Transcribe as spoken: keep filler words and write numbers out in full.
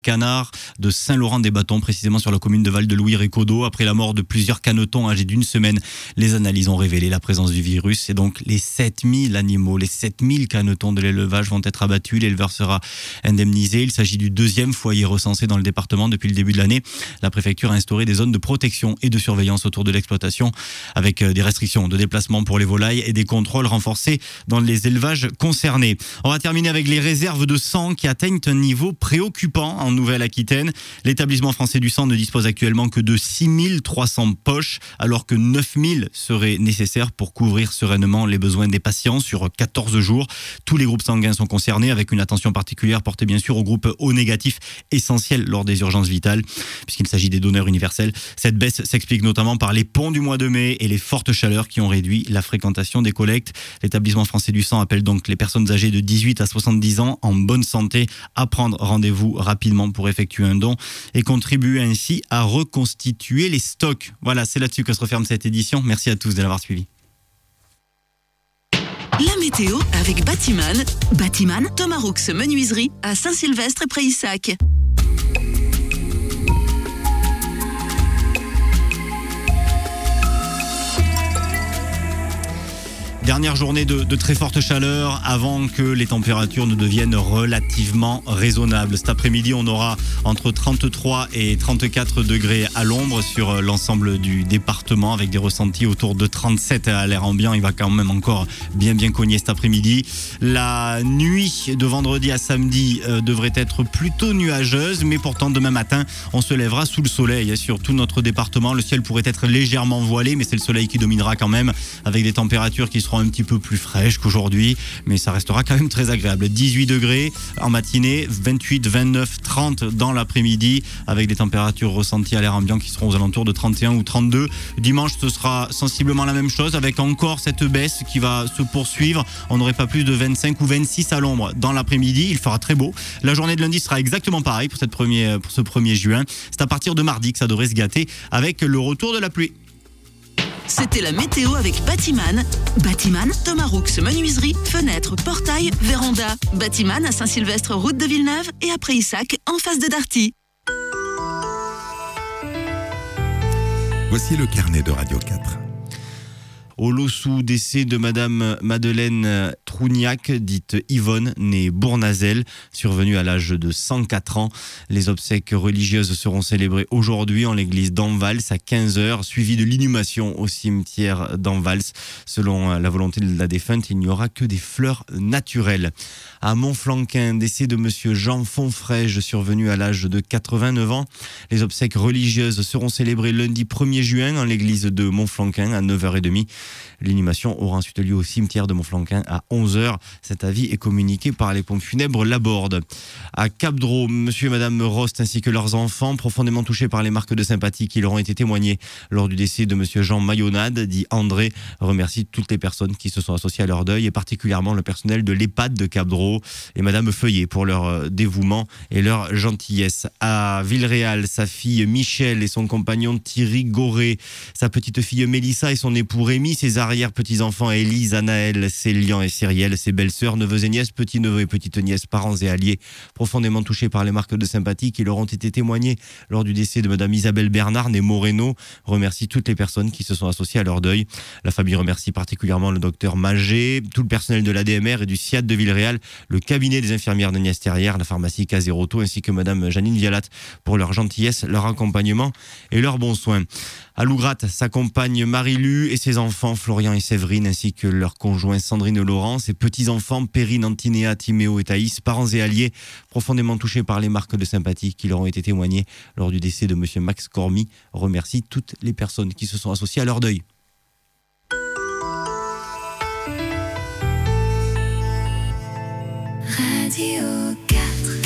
Canard de Saint-Laurent-des-Bâtons, précisément sur la commune de Val-de-Louis-Récodo. Après la mort de plusieurs canetons âgés d'une semaine, les analyses ont révélé la présence du virus. Et donc, les sept mille animaux, les sept mille canetons de l'élevage vont être abattus. L'éleveur sera indemnisé. Il s'agit du deuxième foyer recensé dans le département depuis le début de l'année. La préfecture a instauré des zones de protection et de surveillance autour de l'exploitation, avec des restrictions de déplacement pour les volailles et des contrôles renforcés dans les élevages concernés. On va terminer avec les réserves de sang qui atteignent un niveau préoccupant en Nouvelle-Aquitaine. L'établissement français du sang ne dispose actuellement que de six mille trois cents poches, alors que neuf mille seraient nécessaires pour couvrir sereinement les besoins des patients sur quatorze jours. Tous les groupes sanguins sont concernés, avec une attention particulière portée bien sûr aux groupes O négatifs, essentiels lors des urgences vitales, puisqu'il s'agit des donneurs universels. Cette baisse s'explique notamment par les ponts du mois de mai et les fortes chaleurs qui ont réduit la fréquentation des collectes. L'établissement français du sang appelle donc les personnes âgées de dix-huit à soixante-dix ans en bonne santé à prendre rendez-vous rapidement pour effectuer un don et contribuer ainsi à reconstituer les stocks. Voilà, c'est là-dessus que se referme cette édition. Merci à tous de l'avoir suivi. La météo avec Batiman. Batiman, Thomas Roux Menuiserie à Saint-Sylvestre et Prayssac. Dernière journée de, de très forte chaleur avant que les températures ne deviennent relativement raisonnables. Cet après-midi, on aura entre trente-trois et trente-quatre degrés à l'ombre sur l'ensemble du département, avec des ressentis autour de trente-sept à l'air ambiant. Il va quand même encore bien bien cogner cet après-midi. La nuit de vendredi à samedi euh, devrait être plutôt nuageuse, mais pourtant demain matin, on se lèvera sous le soleil sur tout notre département. Le ciel pourrait être légèrement voilé, mais c'est le soleil qui dominera quand même, avec des températures qui seront un petit peu plus fraîches qu'aujourd'hui, mais ça restera quand même très agréable. dix-huit degrés en matinée, vingt-huit, vingt-neuf, trente dans l'après-midi, avec des températures ressenties à l'air ambiant qui seront aux alentours de trente et un ou trente-deux. Dimanche, ce sera sensiblement la même chose, avec encore cette baisse qui va se poursuivre. On n'aurait pas plus de vingt-cinq ou vingt-six à l'ombre dans l'après-midi. Il fera très beau. La journée de lundi sera exactement pareille pour, cette premier, pour ce premier juin. C'est à partir de mardi que ça devrait se gâter avec le retour de la pluie. C'était la météo avec Batiman. Batiman, Thomas Roux Menuiserie, fenêtres, portails, véranda. Batiman à Saint-Sylvestre, route de Villeneuve et à Prayssac, en face de Darty. Voici le carnet de Radio quatre. Au Lossou, décès de Madame Madeleine Trougnac, dite Yvonne, née Bournazel, survenue à l'âge de cent quatre ans. Les obsèques religieuses seront célébrées aujourd'hui en l'église d'Envals à quinze heures, suivies de l'inhumation au cimetière d'Envals. Selon la volonté de la défunte, il n'y aura que des fleurs naturelles. À Montflanquin, décès de Monsieur Jean Fonfrège, survenu à l'âge de quatre-vingt-neuf ans. Les obsèques religieuses seront célébrées lundi premier juin en l'église de Montflanquin à neuf heures trente. L'inhumation aura ensuite lieu au cimetière de Montflanquin à onze heures. Cet avis est communiqué par les pompes funèbres Laborde. À Cap-Dro, monsieur et madame Rost ainsi que leurs enfants, profondément touchés par les marques de sympathie qui leur ont été témoignées lors du décès de monsieur Jean Mayonade, dit André, remercie toutes les personnes qui se sont associées à leur deuil et particulièrement le personnel de l'EHPAD de Cap-Dro et madame Feuillet pour leur dévouement et leur gentillesse. À Villeréal, sa fille Michel et son compagnon Thierry Goré, sa petite fille Mélissa et son époux Rémi, ses arrière-petits-enfants Élise, Anaël, Célian et Cyrielle, ses belles-sœurs, neveux et nièces, petits-neveux et petites-nièces, parents et alliés, profondément touchés par les marques de sympathie qui leur ont été témoignées lors du décès de madame Isabelle Bernard, née Moreno, remercie toutes les personnes qui se sont associées à leur deuil. La famille remercie particulièrement le docteur Magé, tout le personnel de l'A D M R et du SIAD de Villeréal, le cabinet des infirmières de Niasterrière, la pharmacie Caseroto, ainsi que madame Janine Vialat pour leur gentillesse, leur accompagnement et leurs bons soins. À Lougratte, sa compagne Marie-Lu et ses enfants Florian et Séverine, ainsi que leurs conjoints Sandrine et Laurent, ses petits-enfants Perrine, Antinéa, Timéo et Thaïs, parents et alliés, profondément touchés par les marques de sympathie qui leur ont été témoignées lors du décès de monsieur Max Cormy, remercie toutes les personnes qui se sont associées à leur deuil. Radio quatre.